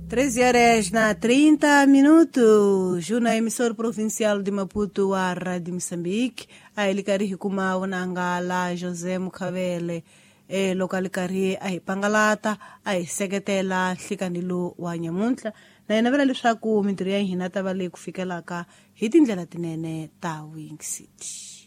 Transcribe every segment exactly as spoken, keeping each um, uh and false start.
treze horas na trinta minutos. Una emissora provincial de Maputo, a Rádio Moçambique. A ele karihi kuma wanangala José Mukhavele. E lokali karihi a pangalata a seketela nhlikanilo wa nyamuntlha. Na yena vela leswaku mintirho ya hina ta va leyi ku fikelaka hi tindlela tinene ta Wing City.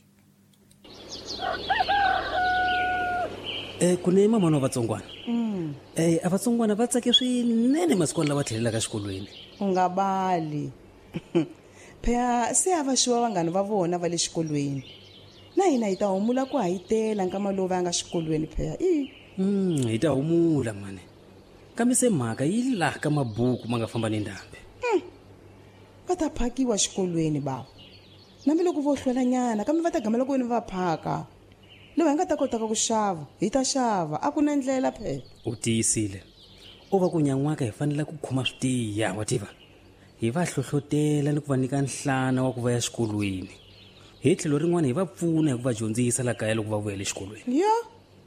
Eh kune mama wa Vatsongwana. Mm. Eh avatsongwana va tsake swinene masiku lawa tlhelelaka xikolweni. Ungabali. Phela se avashiwa vangani va vona va le xikolweni. Na hina hita humula ku hayitela nkama lowu va nga xikolweni phela. I. Mm, hita humula mane. Kamise mhaka yi la ka mabuku ma nga famba ni ndhambi. Mm. Va ta phakiwa xikolweni baba. Nambe loko vo hlwela nyana kambe va ta gamela ku ni va phaka. Lewa nga ta kota ku xava, hi ta xava, a ku na ndlela phela. U tiyisile. O va ku nyan'waka hi fanele ku khoma switiya wa tiva. Hi va hlohlotela ni ku va nyika nhlana wa ku va ya xikolweni. Hi tlhelo rin'wana hi va pfuna hi ku va dyondzisa la kaya loko va vuya le xikolweni. Yo.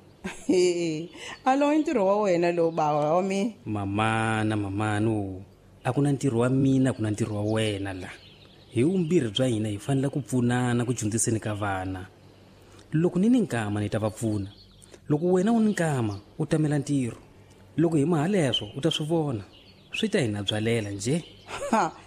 Alo ntirho wa wena lo baba wa mi. Mamana mamano. A ku na ntirho wa mina, ku na ntirho wa wena la. Hi umbirhi bya hina hi fanele ku pfunana ku dyondziseni ka vana. Loko nini nkama ni ta va pfuna. Loko wena u nkama u tamela ntirho. Loko hi mahaleswo u ta swi vona. Swi ta hina byalela nje. Ha,